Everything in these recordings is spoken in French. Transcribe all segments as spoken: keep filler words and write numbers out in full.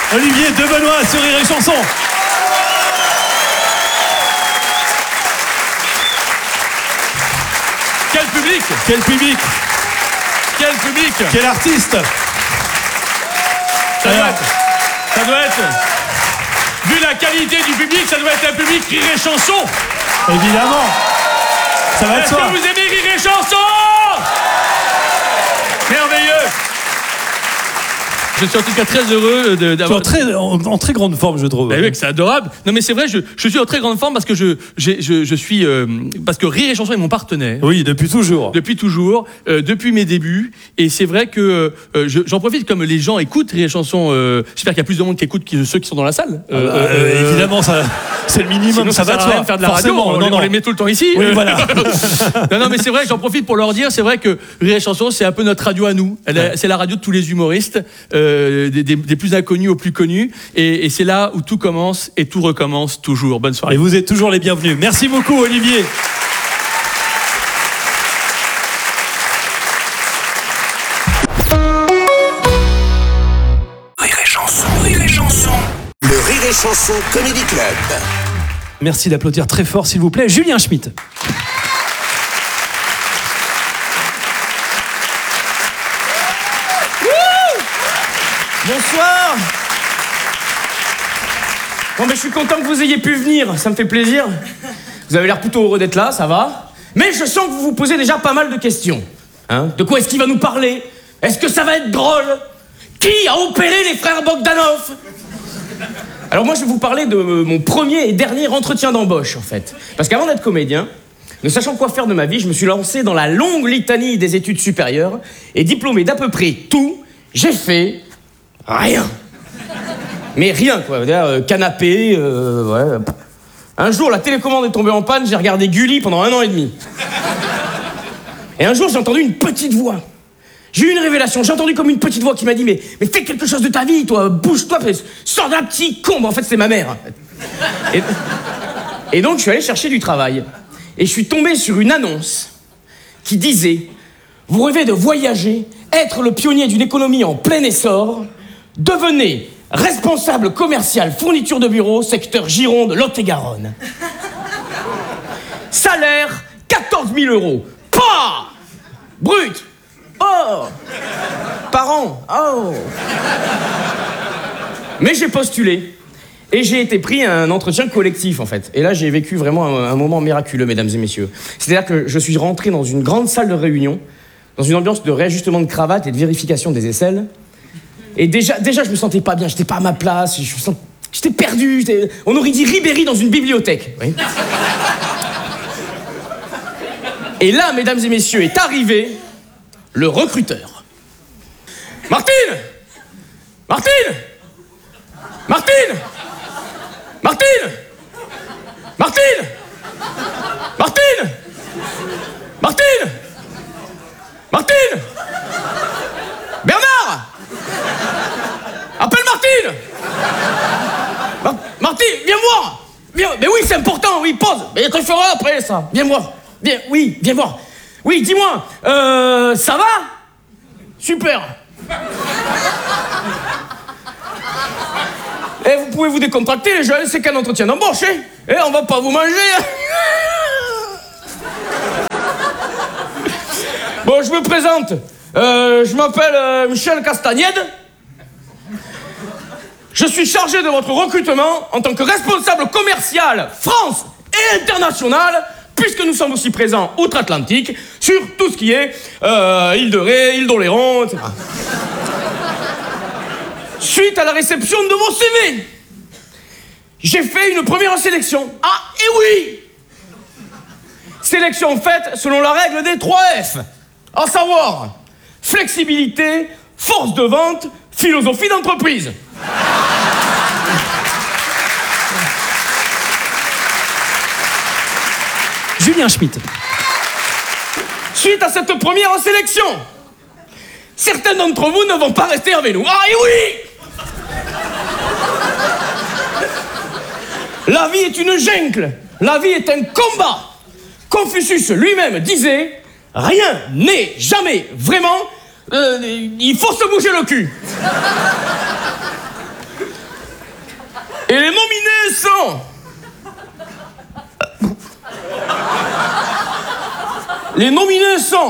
Olivier de Benoît sur Rire et Chanson. Quel public! Quel public! Quel public! Quel artiste! Ça doit être... Ça doit être... Vu la qualité du public, ça doit être un public Rire et Chanson! Évidemment! Ça va être Est-ce ça! que vous aimez Rire et Chanson? Merveilleux! Je suis en tout cas très heureux de, d'avoir... Tu es en très, en, en très grande forme, je trouve. Ben oui, c'est adorable. Non mais c'est vrai, je, je suis en très grande forme parce que je, j'ai, je, je suis... Euh, parce que Rire et Chanson est mon partenaire. Oui, depuis toujours. Depuis toujours, euh, depuis mes débuts. Et c'est vrai que euh, je, j'en profite comme les gens écoutent Rire et Chanson. Euh, j'espère qu'il y a plus de monde qui écoute que ceux qui sont dans la salle. Euh, euh, euh, évidemment, ça, c'est le minimum. Sinon, ça, ça va de sert à rien soi. de faire de la radio. On, non, on non. les met tout le temps ici. Oui, voilà. non, non, mais c'est vrai, j'en profite pour leur dire, c'est vrai que Rire et Chanson, c'est un peu notre radio à nous. Elle est, c'est la radio de tous les humoristes, euh, des, des, des plus inconnus aux plus connus. Et, et c'est là où tout commence et tout recommence toujours. Bonne soirée. Et vous êtes toujours les bienvenus. Merci beaucoup, Olivier. Rire et Chanson, Rire et Chanson. Le Rire et Chanson Comedy Club. Merci d'applaudir très fort, s'il vous plaît, Julien Schmitt. Bonsoir. Bon ben je suis content que vous ayez pu venir, ça me fait plaisir. Vous avez l'air plutôt heureux d'être là, ça va. Mais je sens que vous vous posez déjà pas mal de questions. Hein ? De quoi est-ce qu'il va nous parler ? Est-ce que ça va être drôle ? Qui a opéré les frères Bogdanov ? Alors moi je vais vous parler de mon premier et dernier entretien d'embauche en fait. Parce qu'avant d'être comédien, ne sachant quoi faire de ma vie, je me suis lancé dans la longue litanie des études supérieures et diplômé d'à peu près tout, j'ai fait rien. Mais rien, quoi. Euh, canapé, euh, ouais. Un jour, la télécommande est tombée en panne, j'ai regardé Gulli pendant un an et demi. Et un jour, j'ai entendu une petite voix. J'ai eu une révélation, j'ai entendu comme une petite voix qui m'a dit mais, mais fais quelque chose de ta vie, toi, bouge-toi, sors d'un petit con. En fait, c'est ma mère. Et, et donc, je suis allé chercher du travail. Et je suis tombé sur une annonce qui disait « Vous rêvez de voyager, être le pionnier d'une économie en plein essor, devenez responsable commercial fourniture de bureau, secteur Gironde, Lot-et-Garonne. Salaire, quatorze mille euros. Pas brut. Oh. Par an. Oh. Mais j'ai postulé. Et j'ai été pris à un entretien collectif, en fait. Et là, j'ai vécu vraiment un, un moment miraculeux, mesdames et messieurs. C'est-à-dire que je suis rentré dans une grande salle de réunion, dans une ambiance de réajustement de cravate et de vérification des aisselles. Et déjà, déjà je me sentais pas bien, j'étais pas à ma place, je me sentais, j'étais perdu, j'étais, on aurait dit Ribéry dans une bibliothèque. Oui. Et là, mesdames et messieurs, est arrivé le recruteur. Martine Martine Martine Martine Martine Martine Martine Martine Bernard Appelle Martine Mar- Martine, viens voir. Viens. Mais oui, c'est important, oui, pause. Mais tu le feras après, ça. Viens voir. Viens, oui, viens voir. Oui, dis-moi, euh, ça va ? Super. Et vous pouvez vous décontracter, les jeunes, c'est qu'un entretien d'embauche, hein ? Et on va pas vous manger. Bon, je me présente. Euh, je m'appelle euh, Michel Castagnède. Je suis chargé de votre recrutement en tant que responsable commercial France et international, puisque nous sommes aussi présents outre-Atlantique sur tout ce qui est euh, île de Ré, île d'Oléron, et cetera. Suite à la réception de vos C V, j'ai fait une première sélection. Ah, et oui! Sélection faite selon la règle des trois F, à savoir flexibilité, force de vente, philosophie d'entreprise. Julien Schmitt. Suite à cette première sélection, certains d'entre vous ne vont pas rester avec nous. Ah, et oui! La vie est une jungle, la vie est un combat. Confucius lui-même disait « Rien n'est jamais vraiment, euh, il faut se bouger le cul ». Et les nominés sont... Les nominés sont...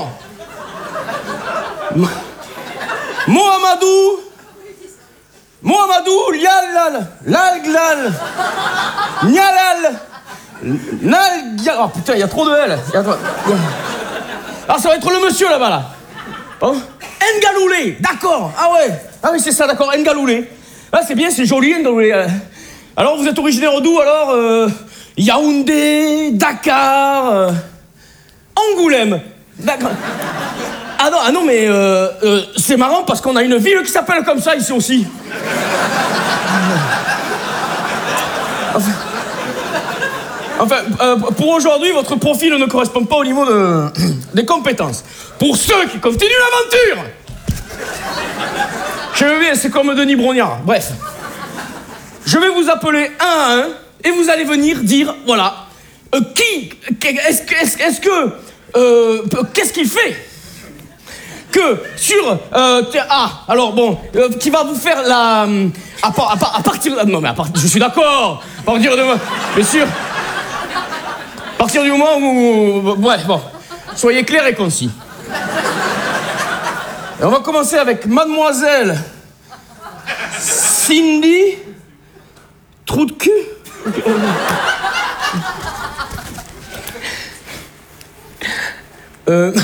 Mohamedou... Mohamedou Lialal... Lalglal... Nialal... Nalgal... Oh putain, il y a trop de L. Y a trop... Alors ça va être le monsieur là-bas, là. Oh. Ngaloulé, d'accord. Ah ouais. Ah oui, c'est ça, d'accord, Ngaloulé. Ah, c'est bien, c'est joli, Ngaloulé. Alors, vous êtes originaire d'où, alors euh, Yaoundé, Dakar, euh, Angoulême. D'accord. Ah non, ah non, mais euh, euh, c'est marrant parce qu'on a une ville qui s'appelle comme ça ici aussi. Enfin, enfin euh, pour aujourd'hui, votre profil ne correspond pas au niveau de, des compétences. Pour ceux qui continuent l'aventure, je vais, c'est comme Denis Brognard. Bref, je vais vous appeler un à un et vous allez venir dire, voilà, euh, qui, est-ce que, est-ce, est-ce que, euh, qu'est-ce qu'il fait que sur, euh, ah, alors bon, euh, qui va vous faire la, à, par, à, par, à partir, non mais à part, je suis d'accord, à partir de, bien sûr, à partir du moment où, ouais, bon, soyez clairs et concis. Et on va commencer avec mademoiselle Cindy Trou de cul. Euh...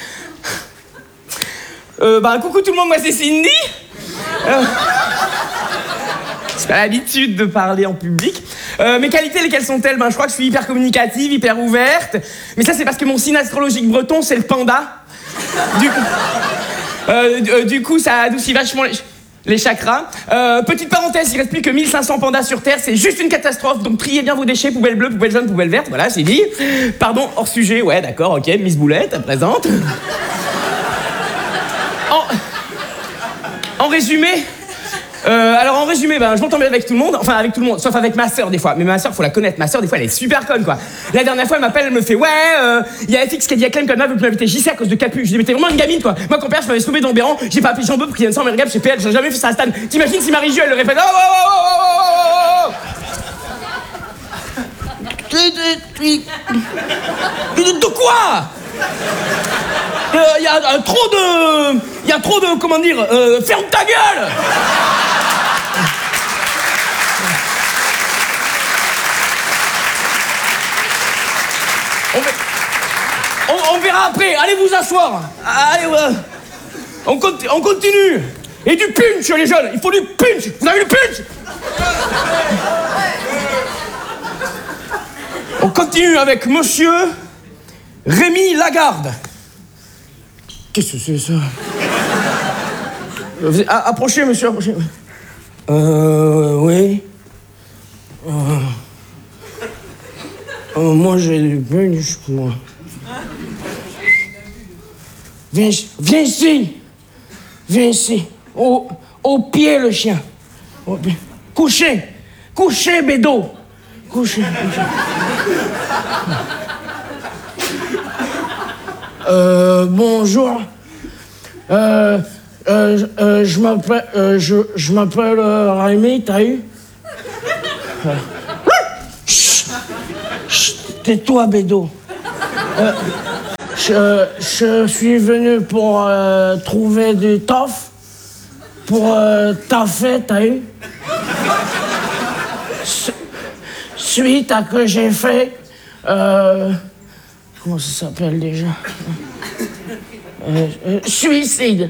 Euh, bah, coucou tout le monde, moi c'est Cindy. Euh... J'ai pas l'habitude de parler en public. Euh, mes qualités, lesquelles sont-elles? Ben, je crois que je suis hyper communicative, hyper ouverte. Mais ça, c'est parce que mon signe astrologique breton, c'est le panda. Du coup, euh, du, euh, du coup ça adoucit vachement les, les chakras. Euh, petite parenthèse, il reste plus que mille cinq cents pandas sur Terre, c'est juste une catastrophe. Donc triez bien vos déchets, poubelle bleue, poubelle jaune, poubelle verte. Voilà, c'est dit. Pardon, hors sujet, ouais, d'accord, ok, Miss Boulette, présente. En, en résumé, euh, alors en résumé, ben, je m'entends bien avec tout le monde, enfin avec tout le monde, sauf avec ma sœur des fois. Mais ma sœur, faut la connaître, ma sœur des fois elle est super conne quoi. La dernière fois elle m'appelle, elle me fait ouais, il euh, y a F X qui a dit à Clem comme ça, vous pouvez m'inviter J C à cause de Capu. Je dis mais t'es vraiment une gamine quoi. Moi quand père je m'avais sauvé dans Béran, j'ai pas appelé Jean-Beu pour qu'il vienne sans mes regards chez P L, j'ai jamais fait ça à Stan. T'imagines si Marie-Jo elle le répète, oh oh oh oh oh oh. De quoi? Il euh, y a euh, trop de... Il y a trop de... Comment dire euh, ferme ta gueule. on, va... on, on verra après. Allez vous asseoir. Allez, ouais. on, conti... on continue. Et du punch, les jeunes. Il faut du punch. Vous avez du punch? On continue avec monsieur Rémi Lagarde. Qu'est-ce que c'est ça? Vous... Ah, approchez, monsieur, approchez. Euh, oui. Euh... Euh, moi, j'ai du punch, moi. Viens, viens ici. Viens ici. Au, au pied, le chien. Au pied. Couchez. Couchez, bédo. Couchez. couchez. Euh, bonjour. Euh, euh, euh, je m'appelle, euh, je, je m'appelle euh, Rémi, t'as eu? euh. Chut, chut, tais-toi, bédo. Euh, je, je suis venu pour euh, trouver du taf, pour euh, taffer, t'as eu? Suite à que j'ai fait... Euh, Comment ça s'appelle déjà? euh, euh, Suicide.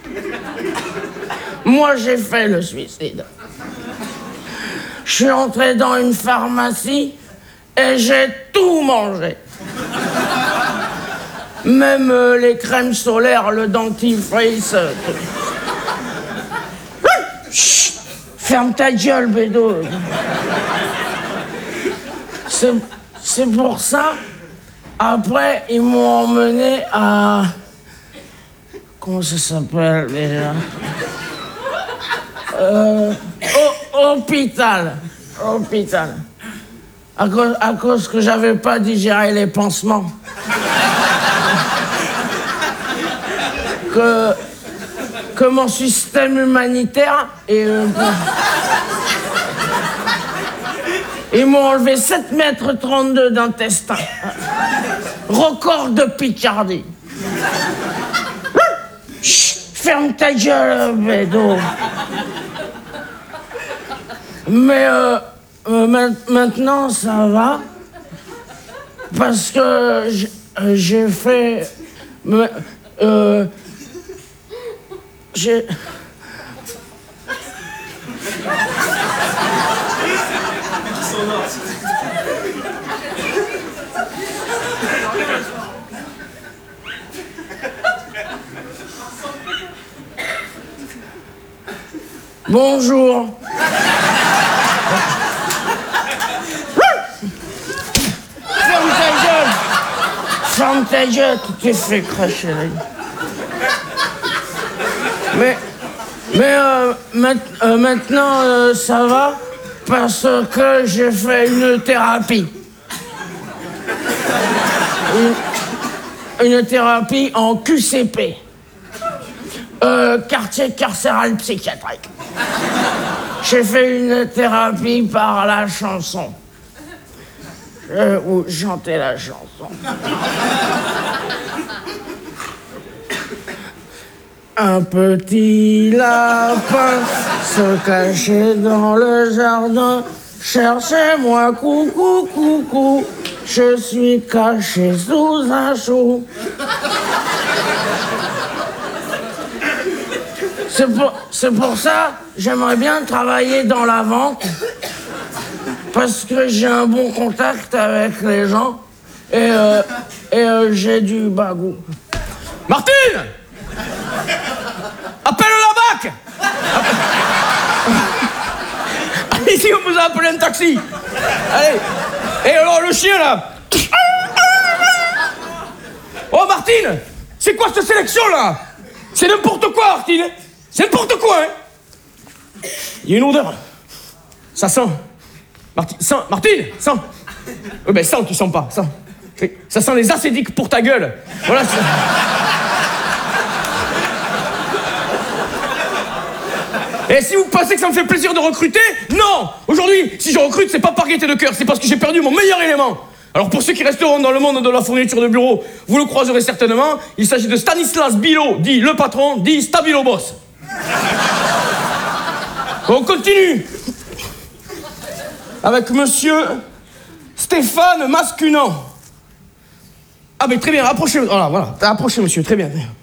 Moi, j'ai fait le suicide. Je suis entré dans une pharmacie et j'ai tout mangé. Même euh, les crèmes solaires, le dentifrice. Euh, Chut, ferme ta gueule, bédo. C'est, c'est pour ça... Après, ils m'ont emmené à... Comment ça s'appelle déjà? euh, au, hôpital. Hôpital. À cause, à cause que j'avais pas digéré les pansements. que, que mon système humanitaire est... Euh, Ils m'ont enlevé sept mètres trente-deux d'intestin. Record de Picardie. Chut, ferme ta gueule, bédo. Mais euh, euh, ma- maintenant, ça va. Parce que j'- euh, j'ai fait... me- Euh, j'ai... Bonjour. Ferme ta gueule. Ferme ta gueule, tu t'es fait cracher la gueule. Mais, mais euh, mat- euh, maintenant, euh, ça va parce que j'ai fait une thérapie. Une, une thérapie en Q C P. Euh, quartier carcéral psychiatrique. J'ai fait une thérapie par la chanson. Euh, ou chanter la chanson. Un petit lapin se cachait dans le jardin. Cherchez-moi, coucou, coucou. Je suis caché sous un chou. C'est pour, c'est pour ça, j'aimerais bien travailler dans la vente. Parce que j'ai un bon contact avec les gens. Et, euh, et euh, j'ai du bagou. Martine! Appelle la B A C! Allez, ici, on vous a appelé un taxi. Allez. Et alors, le chien, là? Oh, Martine! C'est quoi cette sélection, là? C'est n'importe quoi, Martine! C'est n'importe quoi, hein! Il y a une odeur. Ça sent. Martine, sent. Martine, sent. Oui, ben, sent, tu sens pas, sent. Ça sent les acédiques pour ta gueule. Voilà, c'est... Et si vous pensez que ça me fait plaisir de recruter, non! Aujourd'hui, si je recrute, c'est pas par gaieté de cœur, c'est parce que j'ai perdu mon meilleur élément. Alors pour ceux qui resteront dans le monde de la fourniture de bureau, vous le croiserez certainement, il s'agit de Stanislas Bilo, dit le patron, dit Stabilo Boss. On continue avec monsieur Stéphane Mascunan. Ah mais très bien, approchez, voilà, voilà, approchez monsieur, très bien.